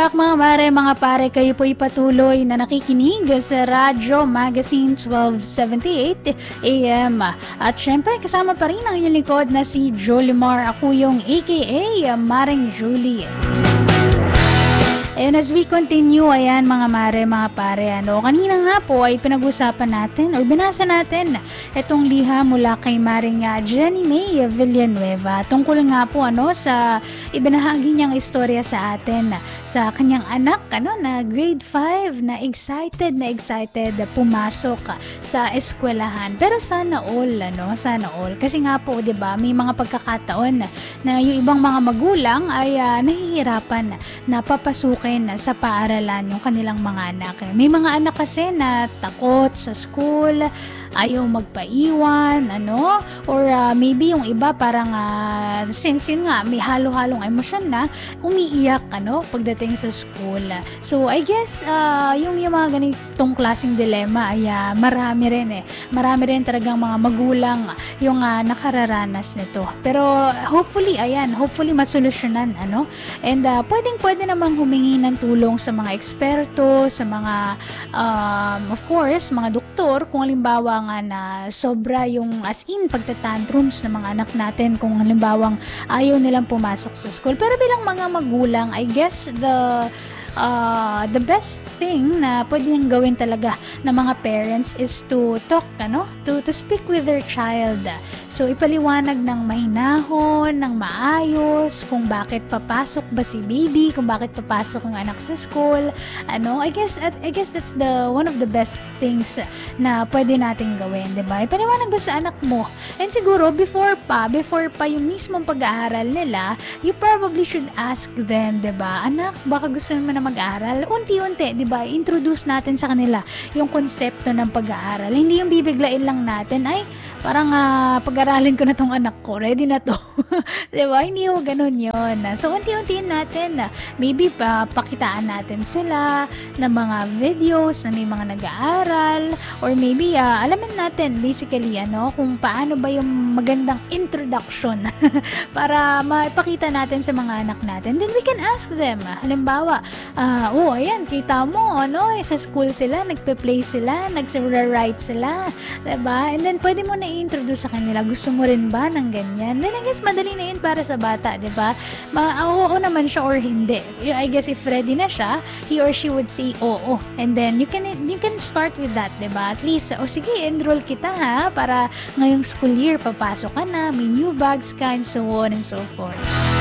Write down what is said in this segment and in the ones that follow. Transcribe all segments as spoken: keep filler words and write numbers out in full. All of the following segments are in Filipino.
back mga mare, mga pare, kayo po ipatuloy na nakikinig sa Radyo Magazine twelve seventy-eight A M. At syempre kasama pa rin ang inyong likod na si Jolimar, ako yung A K A Maring Julie. And as we continue, ayan mga mare, mga pare, ano, kanina nga po ay pinag-usapan natin o binasa natin itong liha mula kay Maring uh, Jenny May Villanueva tungkol nga po ano sa ibinahagi niyang istorya sa atin sa kanyang anak ano na grade five na excited na excited na pumasok sa eskwelahan. Pero sana all ano, sana all kasi nga po 'di ba, may mga pagkakataon na yung ibang mga magulang ay uh, nahihirapan na papasukin sa paaralan yung kanilang mga anak. May mga anak kasi na takot sa school, ayaw magpaiwan, ano, or uh, maybe yung iba parang uh, since yun nga may halo-halong emosyon na umiiyak ano pagdating sa school. So I guess uh, yung yung mga ganitong klaseng dilema ay uh, marami rin eh. Marami rin talagang mga magulang yung uh, nakararanas nito. Pero hopefully ayan, hopefully masolusyonan ano. And uh, pwedeng-pwede namang humingi ng tulong sa mga eksperto, sa mga um, of course, mga doktor kung halimbawa nga na sobra yung as in pagtatantrums ng mga anak natin kung halimbawang ayaw nilang pumasok sa school. Pero bilang mga magulang, I guess the uh, the best thing na pwedeng gawin talaga ng mga parents is to talk, ano? To, to speak with their child. So, ipaliwanag ng mahinahon, ng maayos, kung bakit papasok ba si baby, kung bakit papasok ang anak sa school. Ano, I guess, I guess that's the one of the best things na pwede nating gawin, di ba? Ipaliwanag ba sa anak mo? And siguro, before pa, before pa yung mismong pag-aaral nila, you probably should ask them, di ba? Anak, baka gusto mo na mag-aaral? Unti-unti, di ba? Introduce natin sa kanila yung konsepto ng pag-aaral. Hindi yung bibiglain lang natin, ay, parang uh, pag-aralin ko na tong anak ko, ready na to. Diba? Hindi ho ganun yun. So, unti-untiin natin, maybe pa, pakitaan natin sila ng mga videos na may mga nag-aaral, or maybe uh, alamin natin basically ano, kung paano ba yung magandang introduction para maipakita natin sa mga anak natin. Then we can ask them. Halimbawa, uh, oh, ayan, kita mo, ano, sa school sila, nagpe-play sila, nag-write sila. Diba? And then, pwede mo na i-introduce sa kanila, gusto mo rin ba ng ganyan? Then I guess madali na yun para sa bata, di ba? Ma- oo naman siya or hindi. I guess if ready na siya, he or she would say oo. And then you can you can start with that, di ba? At least, o oh, sige, enroll kita ha, para ngayong school year, papasok ka na, may new bags ka, and so on and so forth.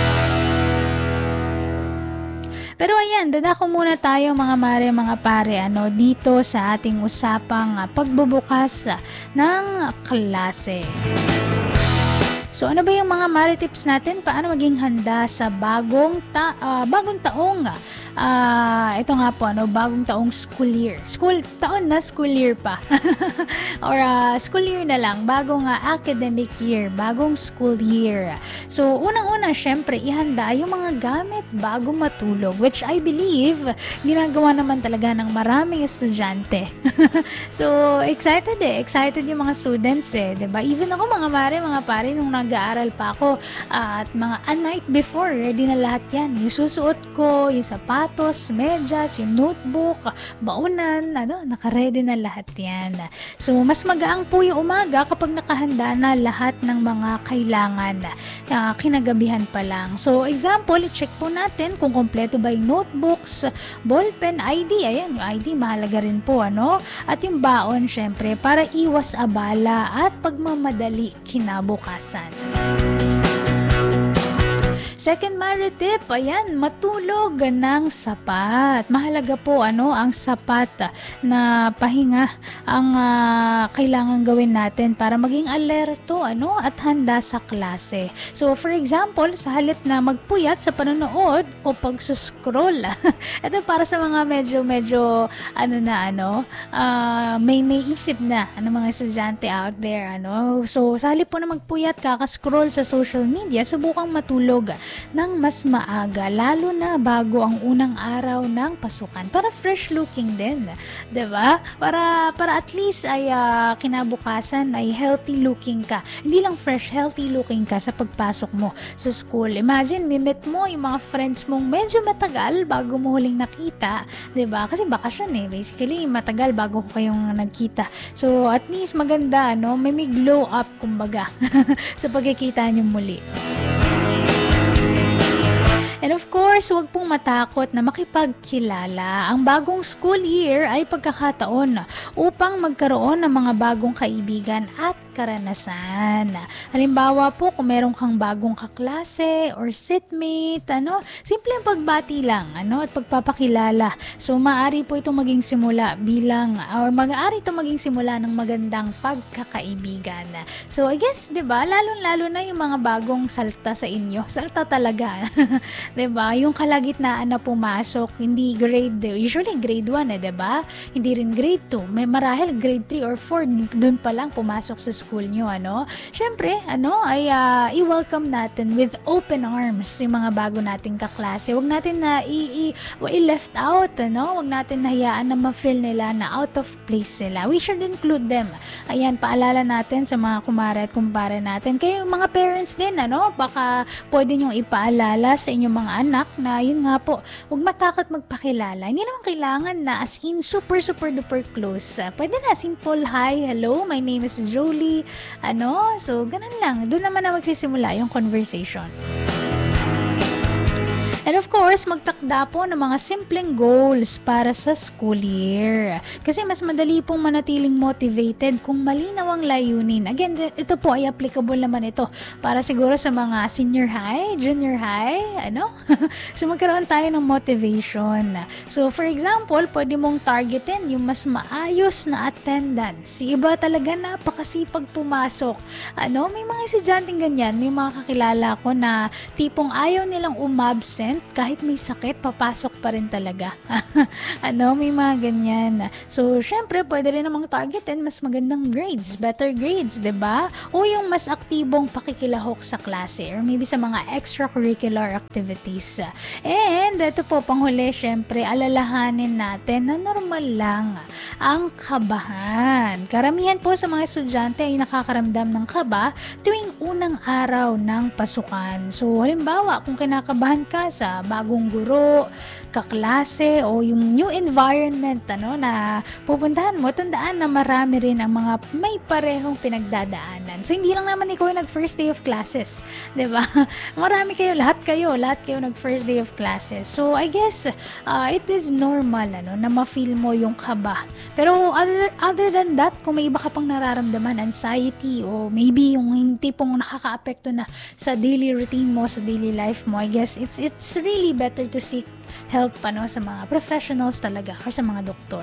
Pero ayan, dadako muna tayo mga mare, mga pare, ano, dito sa ating usapang uh, pagbubukas uh, ng klase. So ano ba yung mga mare tips natin? Paano maging handa sa bagong ta uh, bagong taong uh, ito nga po ano, bagong taong school year. School taon na, school year pa. Or uh, school year na lang, bagong uh, academic year, bagong school year. So unang-una syempre ihanda yung mga gamit bago matulog, which I believe ginagawa naman talaga ng maraming estudyante. So excited eh, excited yung mga students eh, 'di ba? Even ako mga mare, mga pare nung nag-aaral pa ako uh, at mga a night before, ready na lahat yan. Yung susuot ko, yung sapatos, medyas, yung notebook, baunan, ano, naka-ready na lahat yan. So, mas magaang po yung umaga kapag nakahanda na lahat ng mga kailangan uh, kinagabihan pa lang. So, example, i-check po natin kung kompleto ba yung notebooks, ballpen, I D. Ayan, yung I D, mahalaga rin po, ano? At yung baon, syempre, para iwas abala at pagmamadali kinabukasan. Second mare tip, ayan, matulog ng sapat. Mahalaga po ano ang sapat na pahinga ang uh, kailangan gawin natin para maging alerto ano at handa sa klase. So for example, sa halip na magpuyat sa panonood o pagsuscroll. Ito para sa mga medyo medyo ano na ano, uh, may may isip na ano mga estudyante out there ano. So sa halip po na magpuyat, kaka-scroll sa social media, subukang matulog ng mas maaga, lalo na bago ang unang araw ng pasukan. Para fresh looking din, 'di ba? Para para at least ay uh, kinabukasan ay healthy looking ka. Hindi lang fresh, healthy looking ka sa pagpasok mo sa school. Imagine, mimit mo yung mga friends mong medyo matagal bago mo huling nakita, 'di ba? Kasi bakasyon eh, basically matagal bago ko kayong nagkita. So at least maganda, no? May may glow up kumbaga sa pagkikita niyo muli. And of course, huwag pong matakot na makipagkilala. Ang bagong school year ay pagkakataon upang magkaroon ng mga bagong kaibigan at karanasan. Halimbawa po, kung meron kang bagong kaklase or seatmate, ano, simple ang pagbati lang, ano, at pagpapakilala. So, maaari po itong maging simula bilang, or maaari itong maging simula ng magandang pagkakaibigan. So, I guess, di ba, lalo-lalo na yung mga bagong salta sa inyo. Salta talaga. Di ba? Yung kalagitnaan na pumasok, hindi grade, usually grade one, eh, di ba? Hindi rin grade two. May marahil grade three or four, dun pa lang pumasok sa school nyo, ano? Syempre, ano, ay uh, i-welcome natin with open arms yung mga bago nating kaklase. Huwag natin na i- i- i-left out, ano? Huwag natin nahiyaan na ma-feel nila na out of place sila. We should include them. Ayan, paalala natin sa mga kumare at kumpare natin. Kayo mga parents din, ano? Baka pwede nyong ipaalala sa inyong mga anak na yun nga po, huwag matakot magpakilala. Hindi naman kailangan na as in super super duper close. Pwede na simple hi, hello, my name is Jolie. Ano? So, ganun lang. Doon naman na magsisimula yung conversation. And of course, magtakda po ng mga simpleng goals para sa school year. Kasi mas madali pong manatiling motivated kung malinaw ang layunin. Again, ito po ay applicable naman ito para siguro sa mga senior high, junior high, ano? So, magkaroon tayo ng motivation. So, for example, pwede mong targetin yung mas maayos na attendance. Si iba talaga napakasipag pumasok. Ano? May mga estudyanteng ganyan. May mga kakilala ko na tipong ayaw nilang umabsent kahit may sakit, papasok pa rin talaga. Ano, may mga ganyan. So, syempre, pwede rin namang targetin mas magandang grades, better grades, 'di ba? O yung mas aktibong pakikilahok sa klase or maybe sa mga extracurricular activities. And ito po, panghuli, syempre, alalahanin natin na normal lang ang kabahan. Karamihan po sa mga estudyante ay nakakaramdam ng kaba tuwing unang araw ng pasukan. So, halimbawa, kung kinakabahan ka sa bagong guro, kaklase, o yung new environment, ano, na pupuntahan mo, tandaan na marami rin ang mga may parehong pinagdadaanan. So, hindi lang naman ikaw yung nag-first day of classes, diba? Marami kayo, lahat kayo, lahat kayo nag-first day of classes. So, I guess, uh, it is normal, ano, na ma-feel mo yung kaba. Pero, other, other than that, kung may iba ka pang nararamdaman, anxiety, o maybe yung tipong nakaka-apekto na sa daily routine mo, sa daily life mo, I guess, it's, it's really better to seek help, ano, sa mga professionals talaga or sa mga doktor.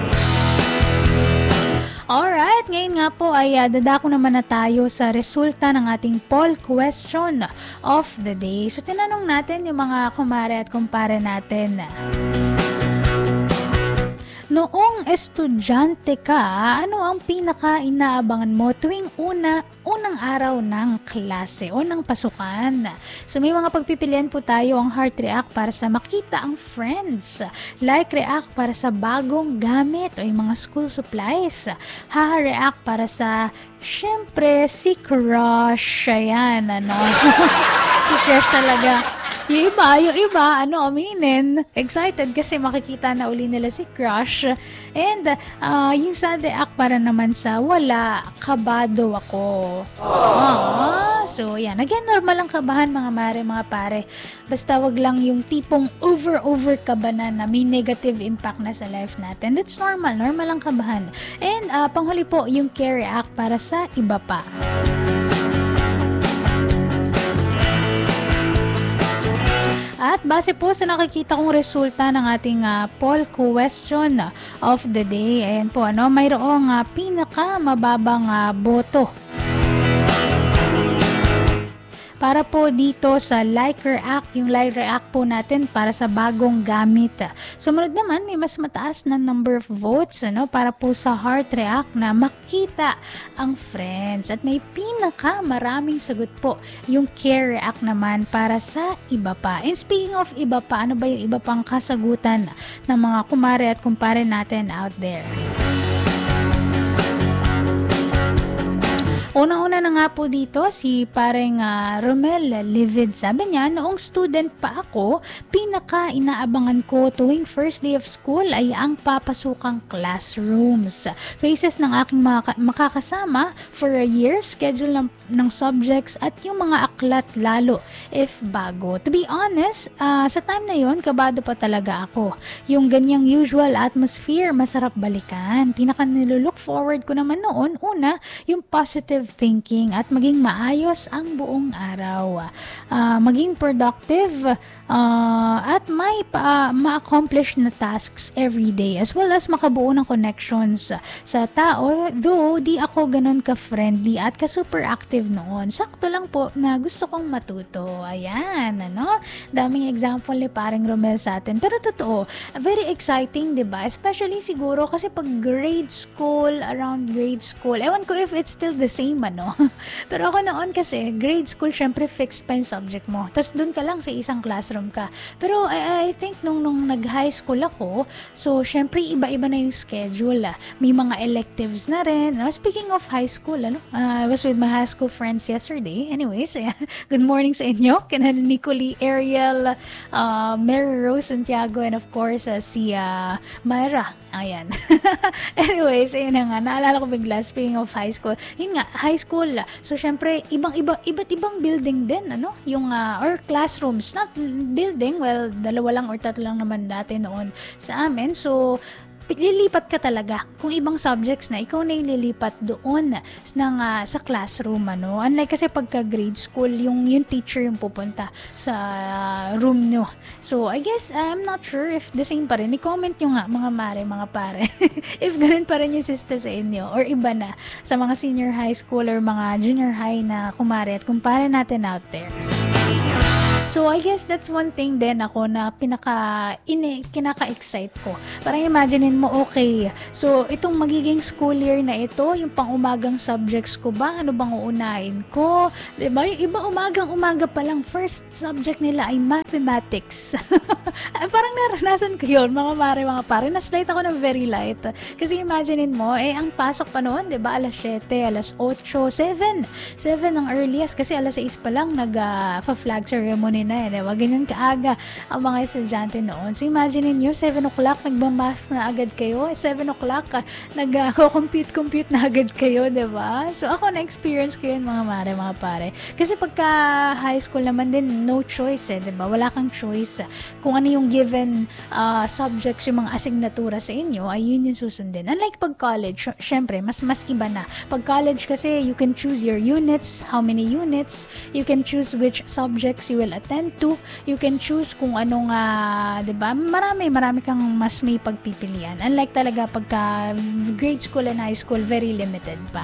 Alright, ngayon nga po ay uh, dadako naman na tayo sa resulta ng ating poll question of the day. So, tinanong natin yung mga kumare at kumpare natin. Noong estudyante ka, ano ang pinaka-inaabangan mo tuwing una, unang araw ng klase o ng pasukan? So may mga pagpipilian po tayo, ang heart react para sa makita ang friends, like react para sa bagong gamit o yung mga school supplies, ha react para sa, syempre, si crush. Ayan, ano. Si crush talaga. Yung iba, yung iba, ano, aminin, excited kasi makikita na uli nila si crush. And, uh, yung sad react para naman sa wala, kabado ako. Ah, so, yan. Again, normal ang kabahan, mga mare, mga pare. Basta wag lang yung tipong over-over kabanan na may negative impact na sa life natin. That's normal. Normal ang kabahan. And, uh, panghuli po, yung care react para sa iba pa. At base po sa nakikita kong resulta ng ating uh, poll question of the day, ayan po, ano, mayroong uh, pinaka mababang uh, boto. para po dito sa like react, yung like react po natin para sa bagong gamit. Sumunod naman, may mas mataas na number of votes ano, para po sa heart react na makita ang friends. At may pinaka maraming sagot po yung care react naman para sa iba pa. And speaking of iba pa, ano ba yung iba pang kasagutan ng mga kumare at kumpare natin out there? Una-una na nga po dito si pareng uh, Romel Livid. Sabi niya, noong student pa ako, pinaka inaabangan ko tuwing first day of school ay ang papasukang classrooms. Faces ng aking mga makakasama for a year, schedule ng, ng subjects at yung mga aklat lalo if bago. To be honest, uh, sa time na yon kabado pa talaga ako. Yung ganyang usual atmosphere, masarap balikan. Pinaka nilook forward ko naman noon, una, yung positive thinking at maging maayos ang buong araw. Uh, maging productive uh, at may pa, uh, ma-accomplish na tasks every day as well as makabuo ng connections sa tao. Though di ako ganun ka-friendly at ka-super active noon. Sakto lang po na gusto kong matuto. Ayan, ano? Daming example ni parang Romel sa atin. Pero totoo, very exciting, diba? Especially siguro kasi pag grade school, around grade school, ewan ko if it's still the same ano. Pero ako noon kasi, grade school, syempre fixed pa yung subject mo. Tapos dun ka lang sa isang classroom ka. Pero I, I think nung, nung nag-high school ako, so syempre iba-iba na yung schedule. Ah. May mga electives na rin. No? Speaking of high school, ano? Uh, I was with my high school friends yesterday. Anyways, ayan. Good morning sa inyo. Kina Nicole, Ariel, uh, Mary Rose Santiago, and of course, uh, si uh, Myra. Ayan. Anyways, ayun na nga. Naalala ko bigla, speaking of high school. Yun nga, high school. So, syempre, ibang-iba, iba't ibang building din, ano? Yung, uh, or classrooms. Not building, well, dalawa lang or tatlo lang naman dati noon sa amin. So, lilipat ka talaga. Kung ibang subjects na, ikaw na yung lilipat doon ng, uh, sa classroom. Ano? Unlike kasi pagka grade school, yung, yung teacher yung pupunta sa uh, room nyo. So, I guess, I'm not sure if the same pa rin. I-comment nyo nga, mga mare, mga pare. If ganun pa rin yung sister sa inyo. Or iba na sa mga senior high school or mga junior high na kumare at kumpare natin out there. So, I guess that's one thing din ako na pinaka, ini, kinaka-excite ko. Parang imaginein mo, okay, so itong magiging school year na ito, yung pang-umagang subjects ko ba? Ano bang uunahin ko? Diba? Yung iba umagang-umaga pa lang, first subject nila ay mathematics. Parang naranasan ko yun, mga mare, mga pare. Na-slide ako ng very light. Kasi imaginein mo, eh, ang pasok pa noon, diba? alas siyete, alas otso, seven. seven ang earliest kasi alas sais pa lang nag-flag uh, ceremony na eh, diba? Ganyan kaaga ang mga estudyante noon. So, imagine niyo seven o'clock, nagmamath na agad kayo. seven o'clock, uh, nag-compute-compute na agad kayo, diba? So, ako na-experience ko yun, mga mare, mga pare. Kasi pagka high school naman din, no choice eh, diba? Wala kang choice. Kung ano yung given uh, subjects, yung mga asignatura sa inyo, ay yun yung susundin. Unlike pag college, syempre, mas mas iba na. Pag college kasi, you can choose your units, how many units, you can choose which subjects you will attend to, you can choose kung anong, uh, diba? Marami, marami kang mas may pagpipilian. Unlike talaga pagka grade school and high school, very limited pa.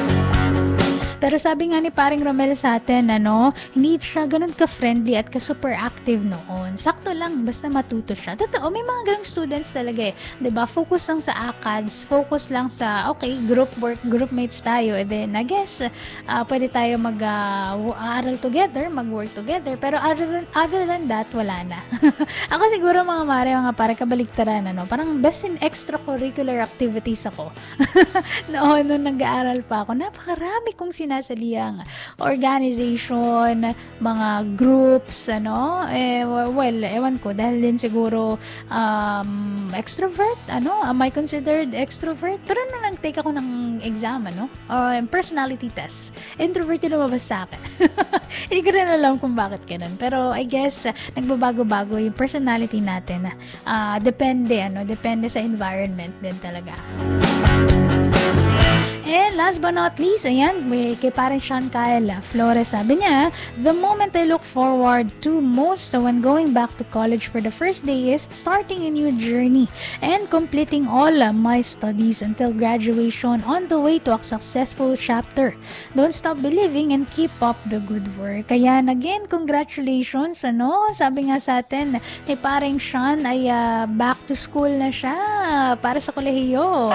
Pero sabi nga ni paring Romel sa atin, ano, hindi siya ganun ka-friendly at ka-super active noon. Sakto lang, basta matuto siya. Totoo, may mga ganung students talaga eh. Diba? Focus lang sa A C A D S, focus lang sa, okay, group work, group mates tayo. And then, I guess, uh, pwede tayo mag-aaral uh, together, mag-work together. Pero other than, other than that, wala na. Ako siguro mga mare, mga para kabaliktaran, ano, parang best in extracurricular activities ako. Noon, nung nag-aaral pa ako, napakarami kong sinasaliyang organization, mga groups, ano, eh, well, ewan ko, dahil din siguro um, extrovert, ano, am I considered extrovert? Pero nung nag-take ako ng exam, ano, or personality test, introvert yung lumabas sa akin. Hindi ko rin alam kung bakit ganun. Pero I guess, uh, nagbabago-bago yung personality natin. Uh, depende, ano, depende sa environment din talaga. And last but not least, ayan, may kay parang Sean Kyle Flores, sabi niya, the moment I look forward to most when going back to college for the first day is starting a new journey and completing all my studies until graduation on the way to a successful chapter. Don't stop believing and keep up the good work. Kaya again, congratulations, ano, sabi nga sa atin, ni parang Sean ay uh, back to school na siya para sa kolehiyo.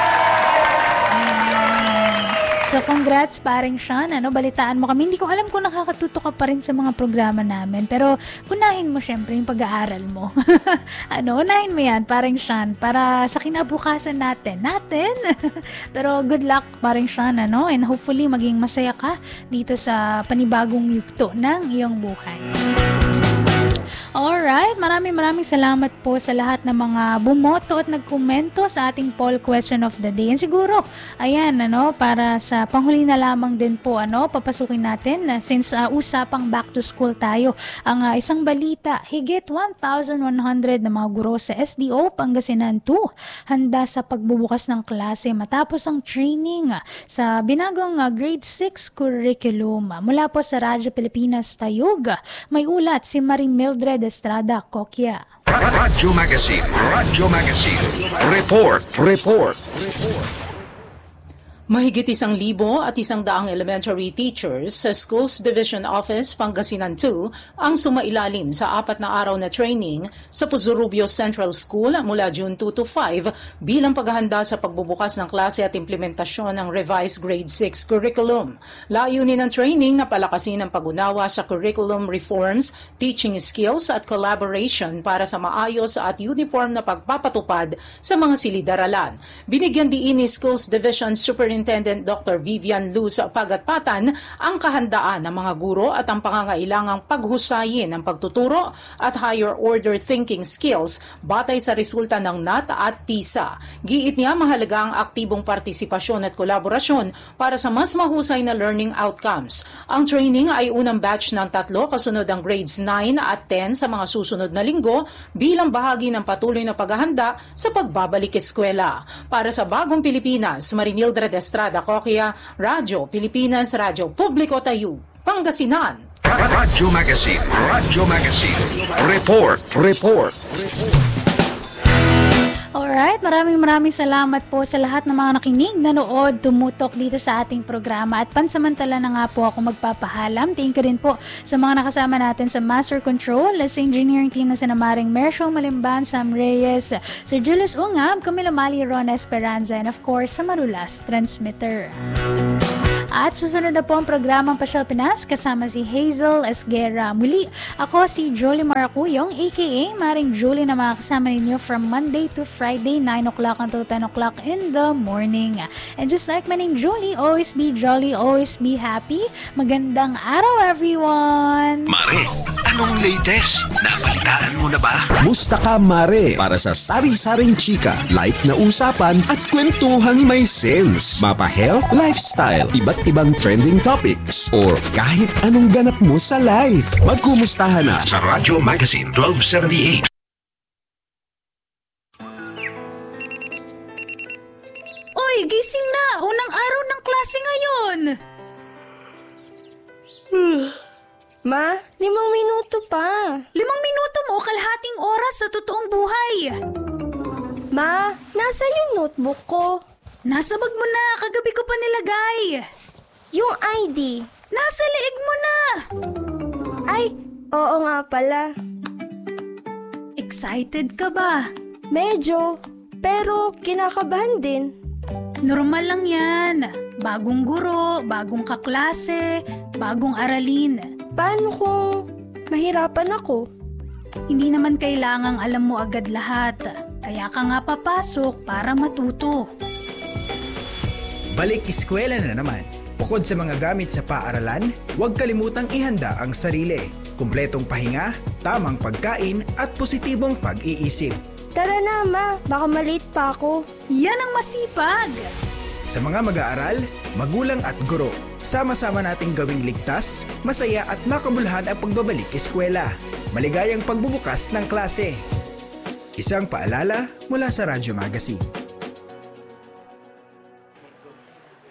So, congrats paring Sean. Ano, balitaan mo kami. Hindi ko alam kung nakakatuto ka pa rin sa mga programa namin. Pero, unahin mo syempre yung pag-aaral mo. ano, unahin mo yan, paring Sean, para sa kinabukasan natin. Natin? Pero, good luck paring Sean, ano? And hopefully, maging masaya ka dito sa panibagong yugto ng iyong buhay. Alright, maraming maraming salamat po sa lahat ng mga bumoto at nagkomento sa ating poll question of the day. And siguro, ayan, ano, para sa panghuli na lamang din po, ano, papasukin natin uh, since uh, usapang back to school tayo. Ang uh, isang balita, higit one thousand one hundred na mga guro sa S D O Pangasinan two handa sa pagbubukas ng klase matapos ang training uh, sa binagong uh, grade six curriculum. Mula po sa Radyo Pilipinas Tayug, may ulat si Marie Mildred Estrada Coquia. Radyo Magazine, Radyo Magazine. Report, report, report. Mahigit isang libo at isang daang elementary teachers sa Schools Division Office Pangasinan two ang sumailalim sa apat na araw na training sa Puzurubio Central School mula June two to five bilang paghahanda sa pagbubukas ng klase at implementasyon ng revised grade six curriculum. Layunin ng training na palakasin ang pag-unawa sa curriculum reforms, teaching skills at collaboration para sa maayos at uniform na pagpapatupad sa mga silid-aralan. Binigyan diin ni Schools Division Superintendent Superintendent Doctor Vivian Luz Pagatpatan ang kahandaan ng mga guro at ang pangangailangang paghusayin ng pagtuturo at higher order thinking skills batay sa resulta ng N A T at PISA. Giit niya mahalaga ang aktibong partisipasyon at kolaborasyon para sa mas mahusay na learning outcomes. Ang training ay unang batch ng tatlo kasunod ang grades nine at ten sa mga susunod na linggo bilang bahagi ng patuloy na paghahanda sa pagbabalik eskwela. Para sa Bagong Pilipinas, Marie Mildred Estrada Coquia, Radyo Pilipinas, Radyo Publiko Tayo, Pangasinan. Radyo Magazine, Radyo Magazine. Report, report, report. Alright, maraming maraming salamat po sa lahat ng mga nakinig, nanood, tumutok dito sa ating programa at pansamantala na nga po ako magpapahalam. Thank you rin po sa mga nakasama natin sa Master Control, sa engineering team na sinamaring Mershaw Malimban, Sam Reyes, Sir Julius Ungab, Camilo Mali, Ron Esperanza, and of course sa Marulas Transmitter. At susunod na po ang programang Pasyal Pinas kasama si Hazel Esguerra. Muli, ako si Jolie Maracuyong, aka Maring Julie na makakasama ninyo from Monday to Friday, nine o'clock until ten o'clock in the morning. And just like my name Julie, always be jolly, always be happy. Magandang araw everyone! Mare, anong latest? Nabalitaan mo na ba? Musta ka, Mare? Para sa sari-saring chika, light na usapan at kwentuhang may sense. Mapa health, lifestyle, iba't ibang trending topics, or kahit anong ganap mo sa life. Magkumustahan na sa Radyo Magazine twelve seventy-eight. Oy, gising na! Unang araw ng klase ngayon! Ma, limang minuto pa. Limang minuto mo, kalahating oras sa totoong buhay. Ma, nasa yung notebook ko. Nasa bag mo na, kagabi ko pa nilagay. Yung I D. Nasa leeg mo na. Ay, oo nga pala. Excited ka ba? Medyo, pero kinakabahan din. Normal lang yan. Bagong guro, bagong kaklase, bagong aralin. Paano kung mahirapan ako? Hindi naman kailangang alam mo agad lahat. Kaya ka nga papasok para matuto. Balik eskwela na naman. Bukod sa mga gamit sa paaralan, huwag kalimutang ihanda ang sarili. Kumpletong pahinga, tamang pagkain at positibong pag-iisip. Tara na, Ma. Baka maliit pa ako. Yan ang masipag! Sa mga mag-aaral, magulang at guro, sama-sama nating gawing ligtas, masaya at makabuluhan ang pagbabalik eskwela. Maligayang pagbubukas ng klase. Isang paalala mula sa Radyo Magazine.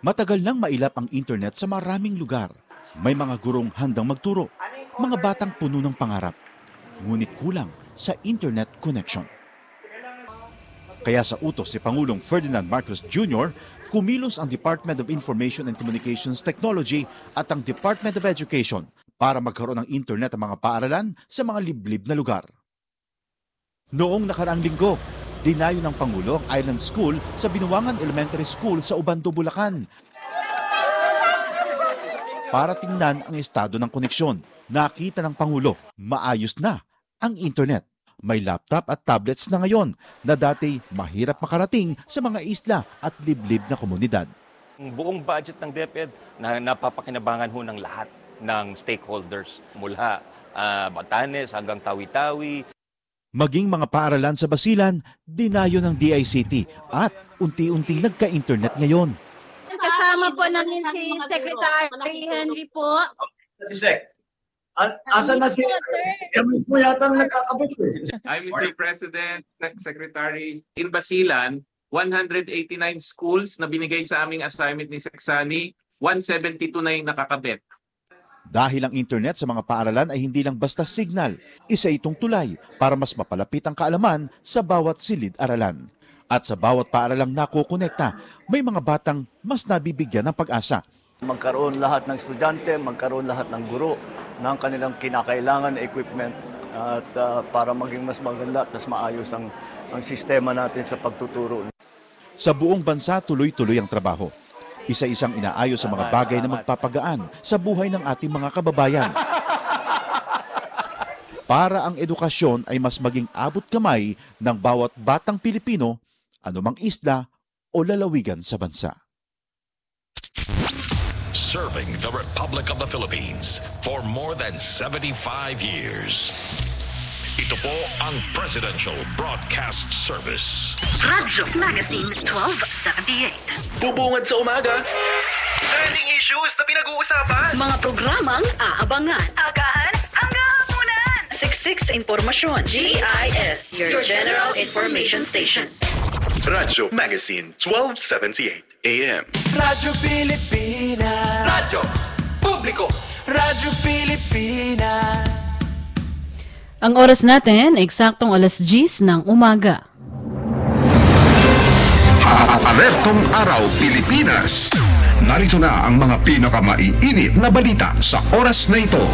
Matagal nang mailap ang internet sa maraming lugar. May mga gurong handang magturo, mga batang puno ng pangarap. Ngunit kulang sa internet connection. Kaya sa utos si Pangulong Ferdinand Marcos Junior, kumilos ang Department of Information and Communications Technology at ang Department of Education para magkaroon ng internet ang mga paaralan sa mga liblib na lugar. Noong nakaraang linggo, dinayo ng Pangulo ang Island School sa Binuangan Elementary School sa Ubando, Bulacan para tingnan ang estado ng koneksyon. Nakita ng Pangulo, maayos na ang internet. May laptop at tablets na ngayon na dati mahirap makarating sa mga isla at liblib na komunidad. Ang buong budget ng DepEd na napapakinabangan ho ng lahat ng stakeholders mula uh, Batanes hanggang Tawi-Tawi. Maging mga paaralan sa Basilan, dinayo ng D I C T at unti-unting nagka-internet ngayon. Kasama po namin si Secretary Henry po. Si Sec. Asan na si Emis mo yata nagkakabit eh. I'm Mister President, Secretary. In Basilan, one hundred eighty-nine schools na binigay sa aming assignment ni Seksani, one seventy-two na yung nakakabit. Dahil ang internet sa mga paaralan ay hindi lang basta signal, isa itong tulay para mas mapalapit ang kaalaman sa bawat silid-aralan. At sa bawat paaralang nakukonekta, may mga batang mas nabibigyan ng pag-asa. Magkaroon lahat ng estudyante, magkaroon lahat ng guro ng kanilang kinakailangan na equipment at uh, para maging mas maganda at mas maayos ang, ang sistema natin sa pagtuturo. Sa buong bansa, tuloy-tuloy ang trabaho. Isa-isang inaayos sa mga bagay na magpapagaan sa buhay ng ating mga kababayan. Para ang edukasyon ay mas maging abot kamay ng bawat batang Pilipino, anumang isla o lalawigan sa bansa. Serving the Republic of the Philippines for more than seventy-five years. Ito po ang Presidential Broadcast Service. Radyo Magazine twelve seventy-eight. Bubungad sa umaga. Trending issues na pinag-uusapan. Mga programang aabangan. Agahan hanggang hapunan. Siksik sa impormasyon. G I S, your General Information Station. Radyo Magazine twelve seventy-eight A M. Radyo Pilipinas. Radyo Publiko. Radyo Pilipinas. Ang oras natin, eksaktong alas diyes ng umaga. Alertong Araw Pilipinas. Narito na ang mga pinakamaiinit na balita sa oras na ito.